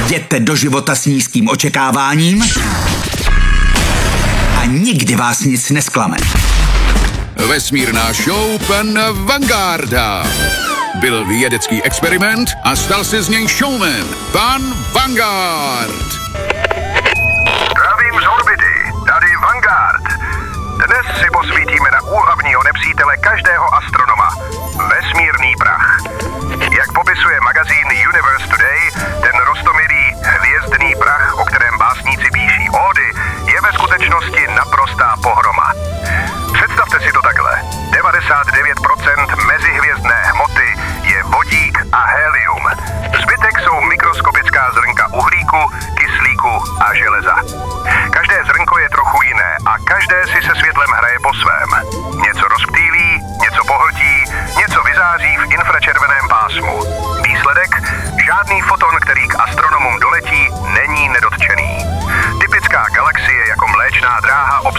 Jděte do života s nízkým očekáváním a nikdy vás nic nesklame. Vesmírná show pan Vangarda. Byl vědecký experiment a stal se z něj showman, pan Vanguard. Zdravím z orbity, tady Vanguard. Dnes si posvítíme na úhlavního nepřítele každého astronoma. Vesmírný prach. Jak popisuje magazín Universe Today, ten roztomilý hvězdný prach, o kterém básníci píší ódy, je ve skutečnosti naprostá pohroma. Představte si to takhle. 99% mezihvězdné hmoty je vodík a helium. Zbytek jsou mikroskopická zrnka uhlíku, kyslíku a železa. Každé zrnko je trochu jiné a každé si se světlem hraje po svém. Něco rozptýlí, něco pohltí, něco vyzáří v infračerveném pásmu. Výsledek? Žádný foton, který k astronomům doletí, není nedotčený. Typická galaxie jako Mléčná dráha